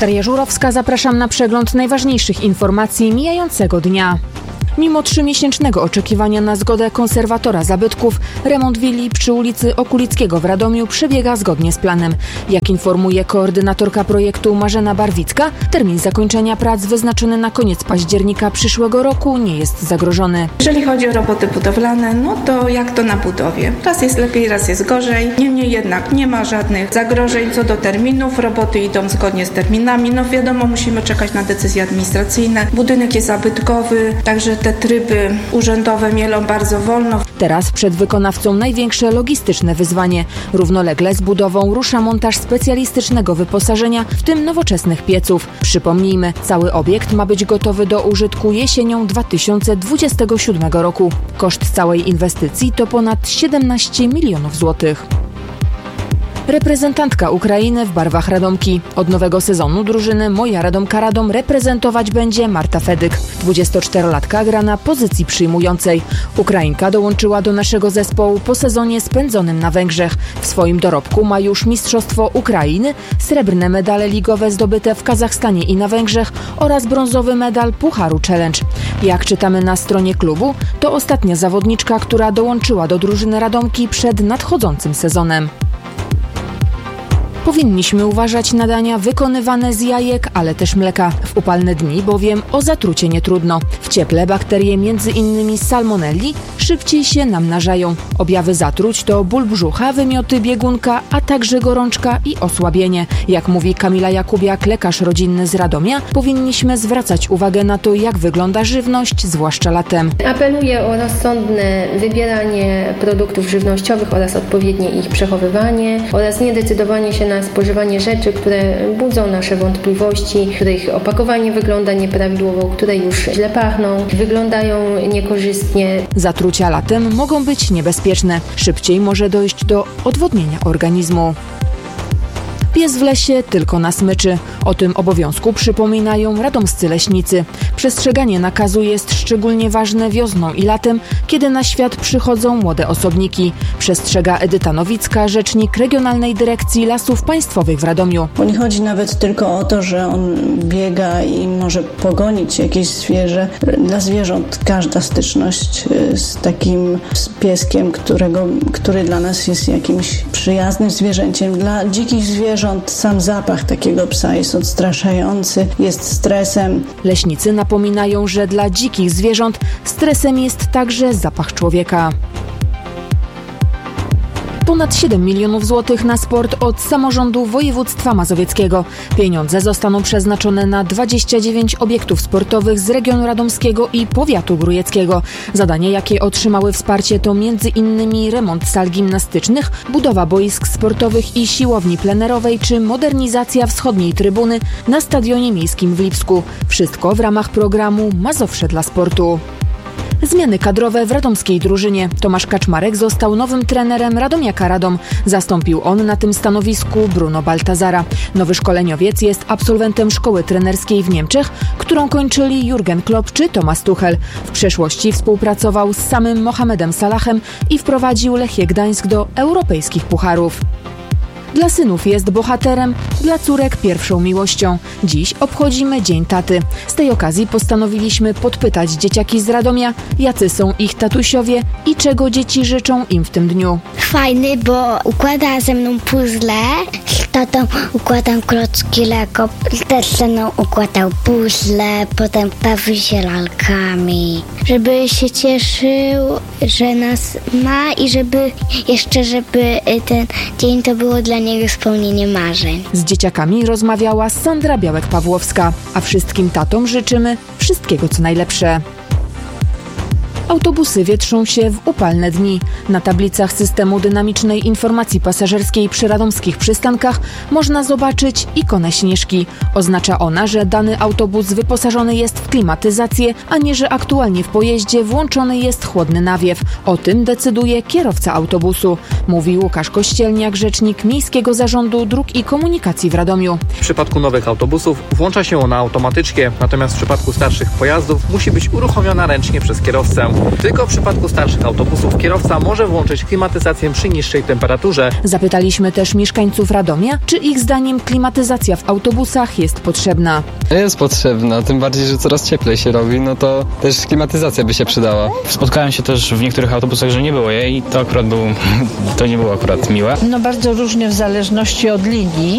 Daria Żurowska, zapraszam na przegląd najważniejszych informacji mijającego dnia. Mimo 3-miesięcznego oczekiwania na zgodę konserwatora zabytków, remont willi przy ulicy Okulickiego w Radomiu przebiega zgodnie z planem. Jak informuje koordynatorka projektu Marzena Barwicka, termin zakończenia prac wyznaczony na koniec października przyszłego roku nie jest zagrożony. Jeżeli chodzi o roboty budowlane, to jak to na budowie. Raz jest lepiej, raz jest gorzej. Niemniej jednak nie ma żadnych zagrożeń co do terminów. Roboty idą zgodnie z terminami. Wiadomo, musimy czekać na decyzje administracyjne. Budynek jest zabytkowy, także te tryby urzędowe mielą bardzo wolno. Teraz przed wykonawcą największe logistyczne wyzwanie. Równolegle z budową rusza montaż specjalistycznego wyposażenia, w tym nowoczesnych pieców. Przypomnijmy, cały obiekt ma być gotowy do użytku jesienią 2027 roku. Koszt całej inwestycji to ponad 17 milionów złotych. Reprezentantka Ukrainy w barwach Radomki. Od nowego sezonu drużyny Moja Radomka Radom reprezentować będzie Marta Fedyk. 24-latka gra na pozycji przyjmującej. Ukrainka dołączyła do naszego zespołu po sezonie spędzonym na Węgrzech. W swoim dorobku ma już Mistrzostwo Ukrainy, srebrne medale ligowe zdobyte w Kazachstanie i na Węgrzech oraz brązowy medal Pucharu Challenge. Jak czytamy na stronie klubu, to ostatnia zawodniczka, która dołączyła do drużyny Radomki przed nadchodzącym sezonem. Powinniśmy uważać na dania wykonywane z jajek, ale też mleka. W upalne dni bowiem o zatrucie nie trudno. W cieple bakterie m.in. salmonelli szybciej się namnażają. Objawy zatruć to ból brzucha, wymioty, biegunka, a także gorączka i osłabienie. Jak mówi Kamila Jakubiak, lekarz rodzinny z Radomia, powinniśmy zwracać uwagę na to, jak wygląda żywność, zwłaszcza latem. Apeluję o rozsądne wybieranie produktów żywnościowych oraz odpowiednie ich przechowywanie oraz niedecydowanie się na spożywanie rzeczy, które budzą nasze wątpliwości, których opakowanie wygląda nieprawidłowo, które już źle pachną, wyglądają niekorzystnie. Zatrucia latem mogą być niebezpieczne. Szybciej może dojść do odwodnienia organizmu. Pies w lesie tylko na smyczy. O tym obowiązku przypominają radomscy leśnicy. Przestrzeganie nakazu jest szczególnie ważne wiosną i latem, kiedy na świat przychodzą młode osobniki. Przestrzega Edyta Nowicka, rzecznik Regionalnej Dyrekcji Lasów Państwowych w Radomiu. Bo nie chodzi nawet tylko o to, że on biega i może pogonić jakieś zwierzę. Dla zwierząt każda styczność z takim pieskiem, który dla nas jest jakimś przyjaznym zwierzęciem. Dla dzikich zwierząt sam zapach takiego psa jest odstraszający, jest stresem. Leśnicy napominają, że dla dzikich zwierząt stresem jest także zapach człowieka. Ponad 7 milionów złotych na sport od samorządu województwa mazowieckiego. Pieniądze zostaną przeznaczone na 29 obiektów sportowych z regionu radomskiego i powiatu grójeckiego. Zadania, jakie otrzymały wsparcie, to m.in. remont sal gimnastycznych, budowa boisk sportowych i siłowni plenerowej czy modernizacja wschodniej trybuny na stadionie miejskim w Lipsku. Wszystko w ramach programu Mazowsze dla sportu. Zmiany kadrowe w radomskiej drużynie. Tomasz Kaczmarek został nowym trenerem Radomiaka Radom. Zastąpił on na tym stanowisku Bruno Baltazara. Nowy szkoleniowiec jest absolwentem szkoły trenerskiej w Niemczech, którą kończyli Jurgen Klopp czy Thomas Tuchel. W przeszłości współpracował z samym Mohamedem Salahem i wprowadził Lechię Gdańsk do europejskich pucharów. Dla synów jest bohaterem, dla córek pierwszą miłością. Dziś obchodzimy Dzień Taty. Z tej okazji postanowiliśmy podpytać dzieciaki z Radomia, jacy są ich tatusiowie i czego dzieci życzą im w tym dniu. Fajny, bo układa ze mną puzzle, z tatą układam klocki Lego, też ze mną układał puzzle, potem bawi się lalkami. Żeby się cieszył, że nas ma i żeby ten dzień to było dla niego spełnienie marzeń. Z dzieciakami rozmawiała Sandra Białek-Pawłowska, a wszystkim tatom życzymy wszystkiego co najlepsze. Autobusy wietrzą się w upalne dni. Na tablicach systemu dynamicznej informacji pasażerskiej przy radomskich przystankach można zobaczyć ikonę Śnieżki. Oznacza ona, że dany autobus wyposażony jest w klimatyzację, a nie że aktualnie w pojeździe włączony jest chłodny nawiew. O tym decyduje kierowca autobusu, mówi Łukasz Kościelniak, rzecznik Miejskiego Zarządu Dróg i Komunikacji w Radomiu. W przypadku nowych autobusów włącza się ona automatycznie, natomiast w przypadku starszych pojazdów musi być uruchomiona ręcznie przez kierowcę. Tylko w przypadku starszych autobusów kierowca może włączyć klimatyzację przy niższej temperaturze. Zapytaliśmy też mieszkańców Radomia, czy ich zdaniem klimatyzacja w autobusach jest potrzebna. Jest potrzebna, tym bardziej, że coraz cieplej się robi, no to też klimatyzacja by się przydała. Spotkałem się też w niektórych autobusach, że nie było jej i to nie było akurat miłe. No bardzo różnie w zależności od linii.